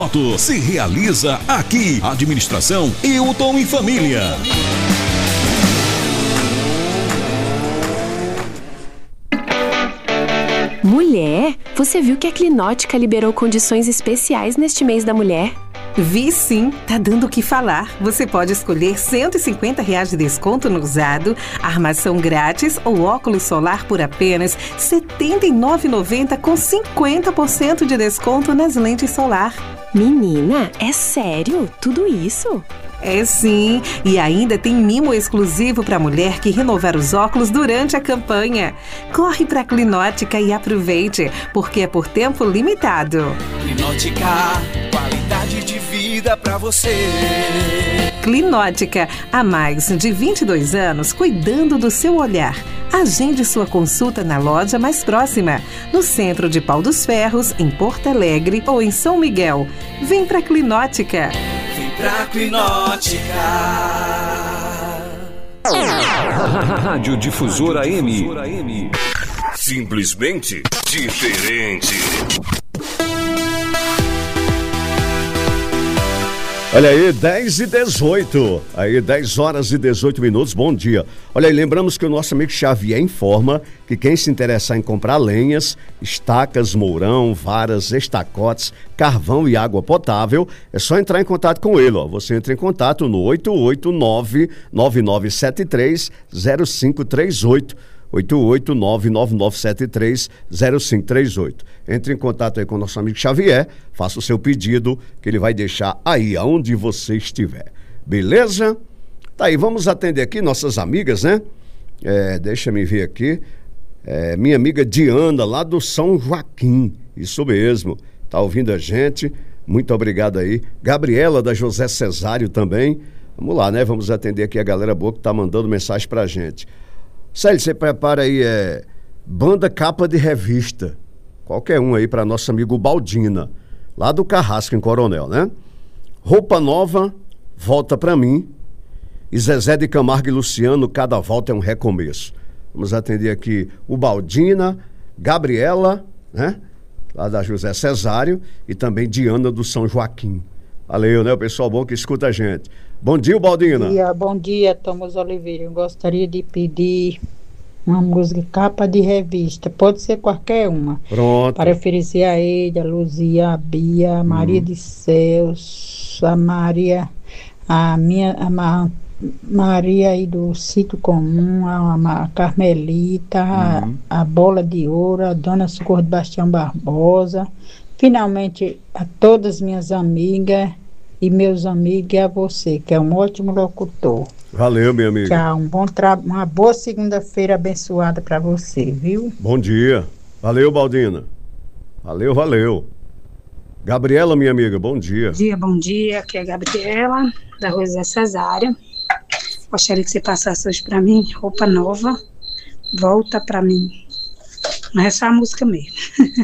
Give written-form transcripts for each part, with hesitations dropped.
Se realiza aqui. Administração Hilton e Família. Mulher, você viu que a Clinótica liberou condições especiais neste mês da mulher? Vi sim, tá dando o que falar. Você pode escolher R$150 de desconto no usado, armação grátis ou óculos solar por apenas R$ 79,90 com 50% de desconto nas lentes solar. Menina, é sério? Tudo isso? É sim, e ainda tem mimo exclusivo para mulher que renovar os óculos durante a campanha. Corre para a Clinótica e aproveite, porque é por tempo limitado. Clinótica, qualidade de vida para você. Clinótica, há mais de 22 anos cuidando do seu olhar. Agende sua consulta na loja mais próxima, no centro de Pau dos Ferros, em Porto Alegre ou em São Miguel. Vem pra Clinótica. Vem pra Clinótica. Rádio Difusora M. Simplesmente diferente. Olha aí, 10h18. Aí, 10 horas e 18 minutos. Bom dia. Olha aí, lembramos que o nosso amigo Xavier informa que quem se interessar em comprar lenhas, estacas, mourão, varas, estacotes, carvão e água potável, é só entrar em contato com ele. Você entra em contato no 889-9973-0538. 889-9973-0538. Entre em contato aí com o nosso amigo Xavier, faça o seu pedido, que ele vai deixar aí aonde você estiver. Beleza? Tá aí, vamos atender aqui nossas amigas, né? Deixa-me ver aqui. Minha amiga Diana, lá do São Joaquim. Isso mesmo. Tá ouvindo a gente? Muito obrigado aí. Gabriela, da José Cesário também. Vamos lá, né? Vamos atender aqui a galera boa que tá mandando mensagem pra gente. Célio, você prepara aí banda capa de revista, qualquer um aí para nosso amigo Baldina, lá do Carrasco em Coronel, né? Roupa nova, volta para mim, e Zezé de Camargo e Luciano, cada volta é um recomeço. Vamos atender aqui o Baldina, Gabriela, né? Lá da José Cesário, e também Diana do São Joaquim. Valeu, né? O pessoal bom que escuta a gente. Bom dia, Baldina. Bom dia, Thomas Oliveira. Eu gostaria de pedir uma música capa de revista. Pode ser qualquer uma. Pronto. Para oferecer a ele, a Luzia, a Bia, a Maria de Céus, a Maria, Maria aí do Sítio Comum, a Carmelita, a Bola de Ouro, a Dona Socorro de Bastião Barbosa. Finalmente, a todas minhas amigas e meus amigos, e a você, que é um ótimo locutor. Valeu, minha amiga. Tchau, uma boa segunda-feira abençoada para você, viu? Bom dia. Valeu, Baldina. Valeu. Gabriela, minha amiga, bom dia. Bom dia, aqui é a Gabriela, da José Cesário. Gostaria que você passasse hoje para mim, roupa nova, volta para mim. Mas essa é a música mesmo.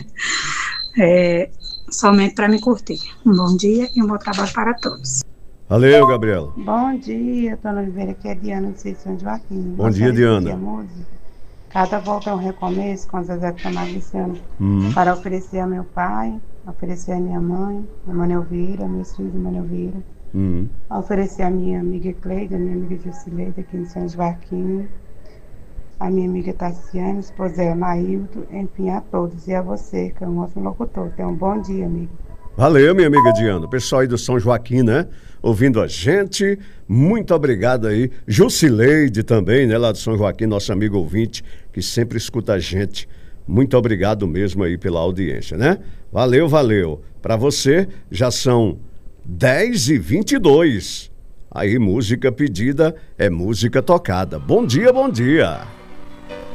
Somente para me curtir. Um bom dia e um bom trabalho para todos. Valeu, Gabriela. Bom dia, Dona Oliveira, aqui é Diana de São Joaquim. Bom dia, Diana. Cada volta é um recomeço com Zezé de Camargo e Luciano. Para oferecer ao meu pai, oferecer à minha mãe, a Manuel Vieira, meus filhos de Manuel Vieira. Oferecer à minha amiga Cleide, a minha amiga Jusileide, aqui em São Joaquim. A minha amiga Tassiane, esposa Anaildo, enfim, a todos. E a você, que é um ótimo locutor. Tenha um bom dia, amigo. Valeu, minha amiga Diana. O pessoal aí do São Joaquim, né? Ouvindo a gente. Muito obrigado aí. Jusileide também, né? Lá do São Joaquim, nosso amigo ouvinte, que sempre escuta a gente. Muito obrigado mesmo aí pela audiência, né? Valeu. Para você, já são 10h22. Aí, música pedida é música tocada. Bom dia.